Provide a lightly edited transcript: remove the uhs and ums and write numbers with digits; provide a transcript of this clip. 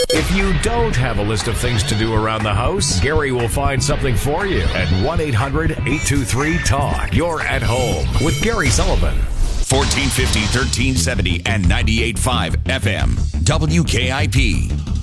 If you don't have a list of things to do around the house, Gary will find something for you at 1-800-823-TALK. You're at home with Gary Sullivan. 1450, 1370, and 98.5 FM. WKIP.